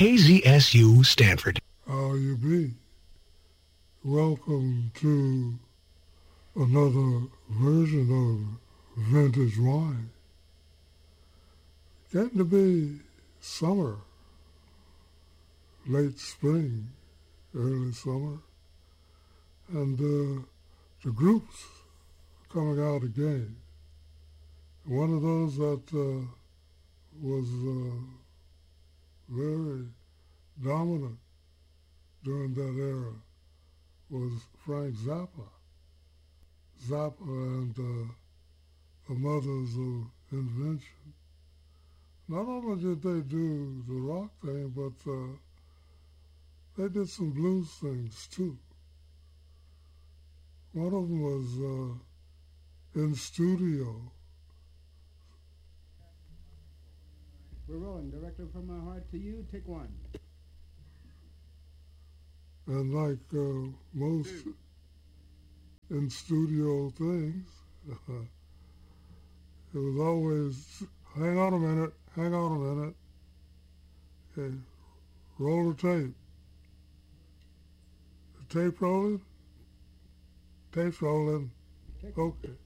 KZSU Stanford. How you be? Welcome to another version of Vintage Wine. Getting to be summer, late spring, early summer, and the groups coming out again. One of those that was very dominant during that era was Frank Zappa. Zappa and the Mothers of Invention. Not only did they do the rock thing, but they did some blues things too. One of them was in studio. We're rolling. Directly from my heart to you. Take one. And like most in studio things, it was always, hang on a minute. Okay, roll the tape. The tape rolling? Tape's rolling. Okay.